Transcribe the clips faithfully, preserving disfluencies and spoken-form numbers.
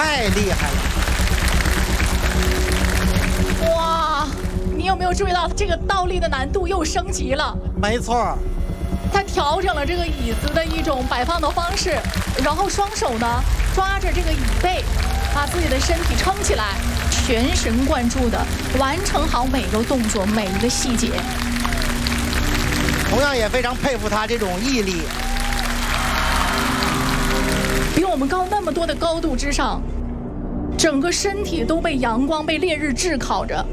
太厉害了！ 哇，你有没有注意到这个倒立的难度又升级了？ 没错， 他调整了这个椅子的一种摆放的方式，然后双手呢抓着这个椅背，把自己的身体撑起来，全神贯注的完成好每个动作每一个细节。 同样也非常佩服他这种毅力。 比我们高那么多的高度之上，整个身体都被阳光、被烈日炙烤着。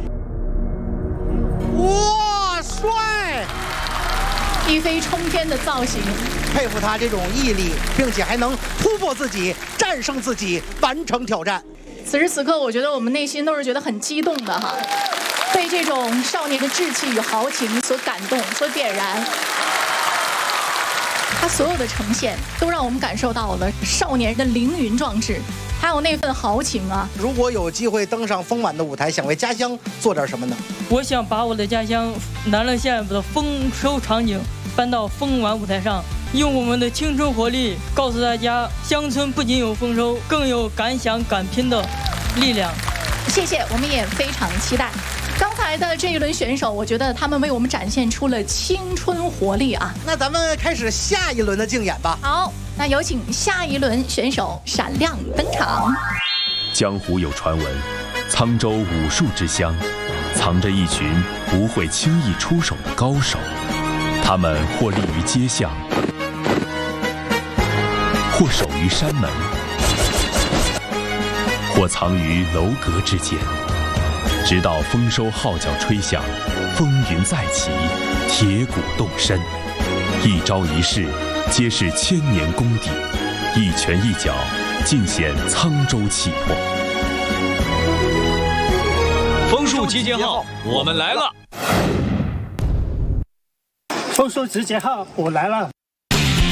哇，帅！ 一飞冲天的造型， 佩服他这种毅力，并且还能突破自己、战胜自己、完成挑战。 此时此刻，我觉得我们内心都是觉得很激动的哈，被这种少年的志气与豪情所感动、所点燃。他所有的呈现，都让我们感受到了少年人的凌云壮志，还有那份豪情啊！ 如果有机会登上丰晚的舞台，想为家乡做点什么呢？ 我想把我的家乡南乐县的丰收场景搬到丰晚舞台上，用我们的青春活力告诉大家，乡村不仅有丰收，更有敢想敢拼的力量。 谢谢，我们也非常期待。刚才的这一轮选手，我觉得他们为我们展现出了青春活力啊！ 那咱们开始下一轮的竞演吧。 好，那有请下一轮选手闪亮登场。 江湖有传闻，沧州武术之乡，藏着一群不会轻易出手的高手。他们或立于街巷，或守于山门，或藏于楼阁之间。直到丰收号角吹响，风云再起，铁骨动身，一招一式皆是千年功底，一拳一脚尽显沧州气魄。 枫树集结号，我们来了！ 枫树集结号，我来了！